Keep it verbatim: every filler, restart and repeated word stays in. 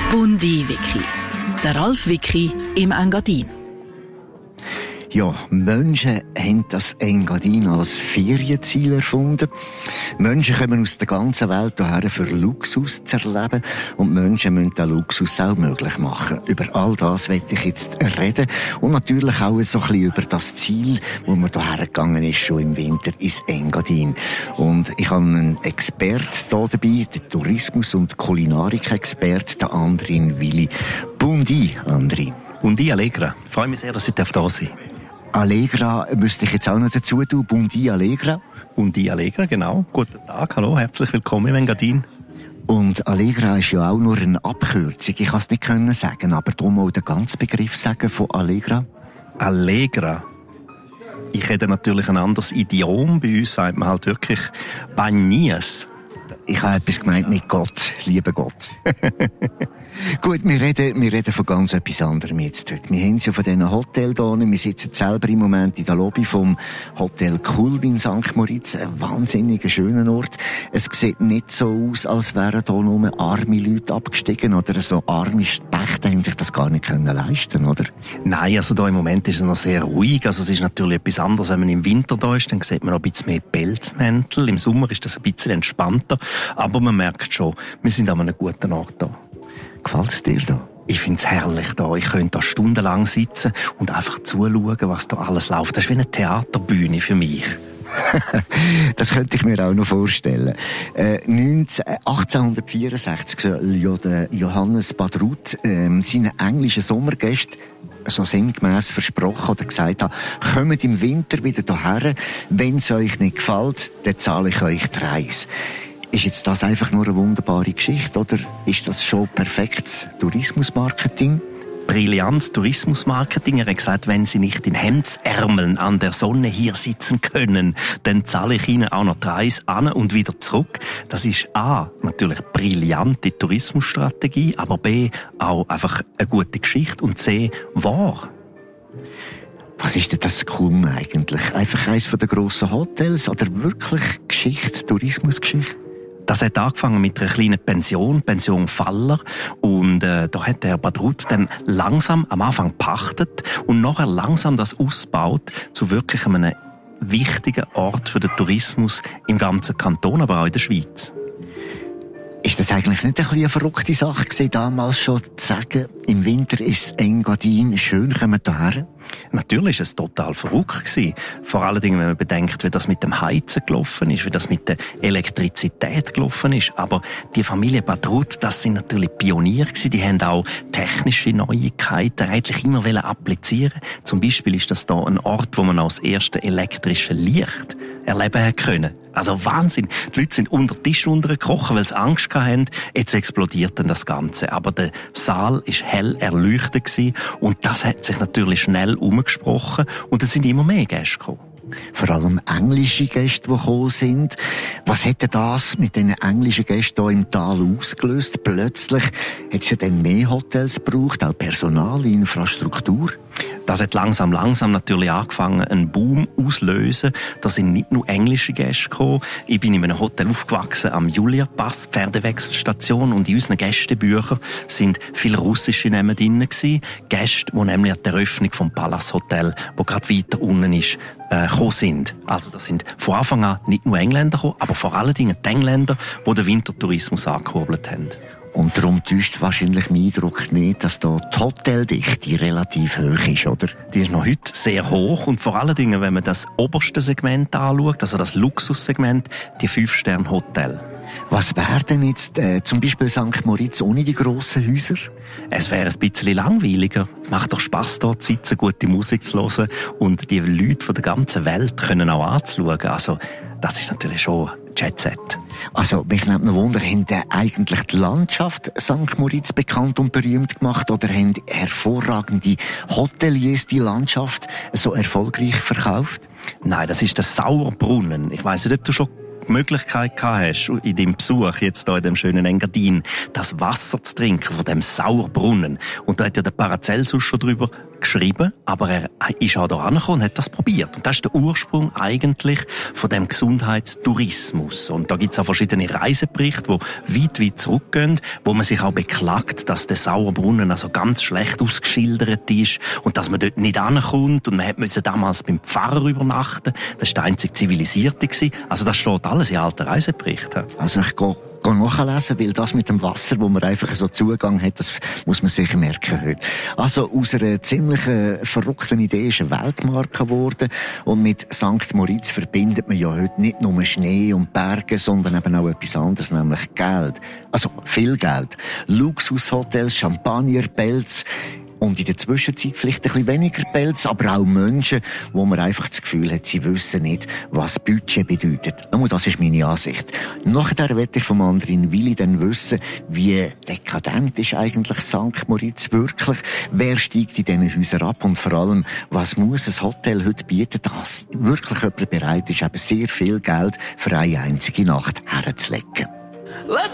Bundi-Wiki. Der Ralf Wiki im Engadin. Ja, Menschen haben das Engadin als Ferienziel erfunden. Menschen kommen aus der ganzen Welt hierher für Luxus zu erleben. Und Menschen müssen den Luxus auch möglich machen. Über all das möchte ich jetzt reden. Und natürlich auch so ein bisschen über das Ziel, wo man hierher gegangen ist, schon im Winter, ins Engadin. Und ich habe einen Experten hier dabei, den Tourismus- und Kulinarik-Expert, den Andrin Willi. Bundi, Andrin. Bundi Allegra. Ich freue mich sehr, dass Sie da sind. Allegra müsste ich jetzt auch noch dazu tun. Bundi Allegra. Bundi Allegra, genau. Guten Tag, hallo, herzlich willkommen im Engadin. Und Allegra ist ja auch nur eine Abkürzung. Ich kann es nicht können sagen, aber darum mal den ganzen Begriff sagen von Allegra. Allegra. Ich hätte natürlich ein anderes Idiom. Bei uns sagt man halt wirklich Bagnies. Ich habe etwas gemeint mit Gott, lieber Gott. Gut, wir reden, wir reden von ganz etwas anderem jetzt heute. Wir haben es ja von diesen Hotels hier. Wir sitzen selber im Moment in der Lobby vom Hotel Kulm in Sankt Moritz. Ein wahnsinniger schöner Ort. Es sieht nicht so aus, als wären hier nur arme Leute abgestiegen oder so arme Spechte haben sich das gar nicht können leisten, oder? Nein, also da im Moment ist es noch sehr ruhig. Also es ist natürlich etwas anderes, wenn man im Winter da ist, dann sieht man noch ein bisschen mehr Pelzmäntel. Im Sommer ist das ein bisschen entspannter. Aber man merkt schon, wir sind an einem guten Ort da. Gefällt's dir da? Ich find's herrlich da. Ich könnte da stundenlang sitzen und einfach zuschauen, was da alles läuft. Das ist wie eine Theaterbühne für mich. Das könnte ich mir auch noch vorstellen. Äh, achtzehnhundertvierundsechzig soll ja der Johannes Badrut ähm, seinen englischen Sommergästen so sinngemäss versprochen oder gesagt haben, kommt im Winter wieder hierher, wenn es euch nicht gefällt, dann zahle ich euch die Reise. Ist jetzt das einfach nur eine wunderbare Geschichte oder ist das schon perfektes Tourismusmarketing? Brillantes Tourismusmarketing. Er hat gesagt, wenn Sie nicht in Hemdsärmeln an der Sonne hier sitzen können, dann zahle ich Ihnen auch noch die Reise an und wieder zurück. Das ist A, natürlich brillante Tourismusstrategie, aber B, auch einfach eine gute Geschichte und C, wahr. Was ist denn das Kulm eigentlich? Einfach eines von den grossen Hotels oder wirklich Geschichte, Tourismusgeschichte? Das hat angefangen mit einer kleinen Pension, Pension Faller. Und äh, da hat der Badrut dann langsam am Anfang pachtet und nachher langsam das ausbaut zu wirklich einem wichtigen Ort für den Tourismus im ganzen Kanton, aber auch in der Schweiz. Ist das eigentlich nicht ein bisschen eine verrückte Sache gewesen, damals schon zu sagen, im Winter ist das Engadin schön, kommen wir hierher? Natürlich war es total verrückt gewesen. Vor allen Dingen, wenn man bedenkt, wie das mit dem Heizen gelaufen ist, wie das mit der Elektrizität gelaufen ist. Aber die Familie Badrut, das sind natürlich Pioniere gewesen. Die haben auch technische Neuigkeiten eigentlich immer applizieren. Zum Beispiel ist das da ein Ort, wo man auch das erste elektrische Licht erleben können. Also Wahnsinn. Die Leute sind unter den Tisch untergekrochen, weil sie Angst hatten. Jetzt explodiert dann das Ganze. Aber der Saal ist hell erleuchtet gewesen. Und das hat sich natürlich schnell umgesprochen. Und es sind immer mehr Gäste gekommen. Vor allem englische Gäste, die gekommen sind. Was hätte das mit den englischen Gästen hier im Tal ausgelöst? Plötzlich hat es ja dann mehr Hotels gebraucht, auch Personal, Infrastruktur. Das hat langsam, langsam natürlich angefangen, einen Boom auszulösen. Da sind nicht nur englische Gäste gekommen. Ich bin in einem Hotel aufgewachsen am Julia-Pass, Pferdewechselstation, und in unseren Gästebüchern sind viele russische Namen drin gewesen. Gäste, die nämlich an der Eröffnung vom Palace Hotel, wo gerade weiter unten ist, äh, gekommen sind. Also das sind von Anfang an nicht nur Engländer gekommen, aber vor allen Dingen die Engländer, die den Wintertourismus angekurbelt haben. Und darum täuscht wahrscheinlich mein Eindruck nicht, dass da die Hoteldichte relativ hoch ist, oder? Die ist noch heute sehr hoch und vor allen Dingen, wenn man das oberste Segment anschaut, also das Luxussegment, die Fünf-Sterne-Hotel. Was wäre denn jetzt äh, zum Beispiel Sankt Moritz ohne die grossen Häuser? Es wäre ein bisschen langweiliger. Macht doch Spass, dort zu sitzen, gute Musik zu hören und die Leute von der ganzen Welt können auch anzuschauen. Also, das ist natürlich schon Jet-Set. Also, mich nimmt noch Wunder, haben eigentlich die Landschaft Sankt Moritz bekannt und berühmt gemacht oder haben hervorragende Hoteliers die Landschaft so erfolgreich verkauft? Nein, das ist der Sauerbrunnen. Ich weiss nicht, ob du schon die Möglichkeit gehabt hast, in deinem Besuch jetzt hier in dem schönen Engadin, das Wasser zu trinken von dem Sauerbrunnen. Und da hat ja der Paracelsus schon drüber geschrieben, aber er ist auch da angekommen und hat das probiert. Und das ist der Ursprung eigentlich von dem Gesundheitstourismus. Und da gibt es auch verschiedene Reiseberichte, die weit, weit zurückgehen, wo man sich auch beklagt, dass der Sauerbrunnen also ganz schlecht ausgeschildert ist und dass man dort nicht ankommt. Und man musste damals beim Pfarrer übernachten. Das war der einzige Zivilisierte. Also das steht alles in alten Reiseberichten. Also ich gehe Geh nachlesen, weil das mit dem Wasser, wo man einfach so Zugang hat, das muss man sicher merken heute. Also aus einer ziemlich äh, verrückten Idee ist eine Weltmarke geworden und mit Sankt Moritz verbindet man ja heute nicht nur Schnee und Berge, sondern eben auch etwas anderes, nämlich Geld. Also viel Geld. Luxushotels, Champagner, Pelz. Und in der Zwischenzeit vielleicht ein bisschen weniger Pelz, aber auch Menschen, wo man einfach das Gefühl hat, sie wissen nicht, was Budget bedeutet. Nur das ist meine Ansicht. Nachher werde ich vom anderen Willi dann wissen, wie dekadent ist eigentlich Sankt Moritz wirklich? Wer steigt in diesen Häusern ab? Und vor allem, was muss ein Hotel heute bieten, dass wirklich jemand bereit ist, eben sehr viel Geld für eine einzige Nacht herzulegen?